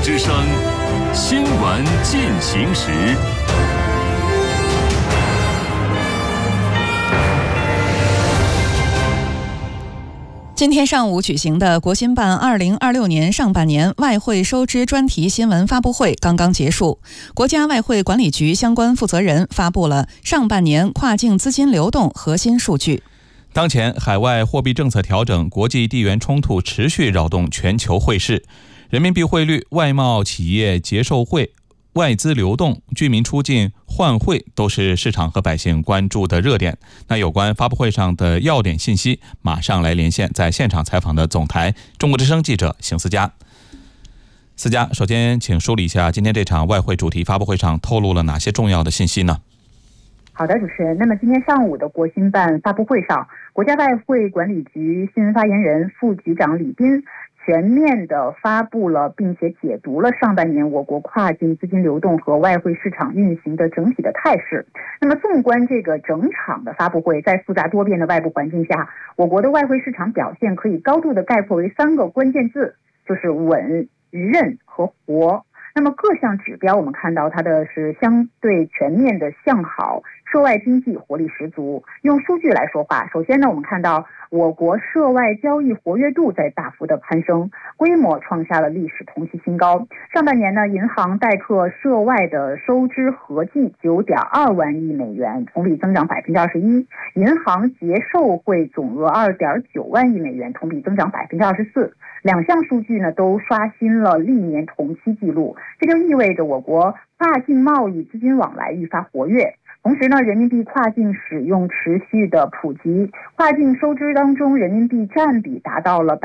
之声新闻进行时。 今天上午举行的国新办2026年上半年外汇收支专题新闻发布会刚刚结束，国家外汇管理局相关负责人发布了上半年跨境资金流动核心数据。 当前海外货币政策调整、国际地缘冲突持续扰动全球汇市，人民币汇率、外贸企业结售汇、外资流动、居民出境换汇都是市场和百姓关注的热点。那有关发布会上的要点信息，马上来连线在现场采访的总台中国之声记者邢思佳。思佳，首先请梳理一下今天这场外汇主题发布会上透露了哪些重要的信息呢？ 好的，主持人。那么今天上午的国新办发布会上，国家外汇管理局新闻发言人、副局长李斌全面地发布了并且解读了上半年我国跨境资金流动和外汇市场运行的整体的态势。那么纵观这个整场的发布会，在复杂多变的外部环境下，我国的外汇市场表现可以高度的概括为3个关键字，就是稳、韧和活。那么各项指标我们看到它的是相对全面的向好，涉外经济活力十足。用数据来说话，首先呢，我们看到我国涉外交易活跃度在大幅的攀升，规模创下了历史同期新高。上半年呢，银行代客涉外的收支合计9.2万亿美元，同比增长21%；银行结售汇总额2.9万亿美元，同比增长24%。两项数据呢都刷新了历年同期纪录，这就意味着我国跨境贸易资金往来愈发活跃。同时呢，人民币跨境使用持续的普及，跨境收支当中人民币占比达到了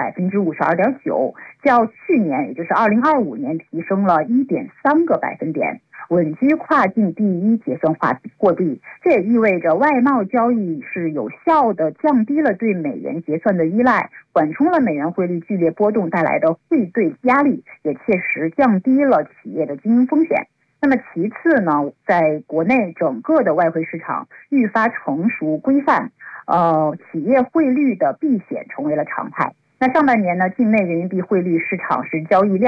52.9%，较去年也就是2025年提升了1.3个百分点，稳居跨境第一结算货币。这也意味着外贸交易是有效地降低了对美元结算的依赖，缓冲了美元汇率剧烈波动带来的汇兑压力，也切实降低了企业的经营风险。那么其次呢，在国内整个的外汇市场愈发成熟规范，企业汇率的避险成为了常态。那上半年呢，境内人民币汇率市场是交易量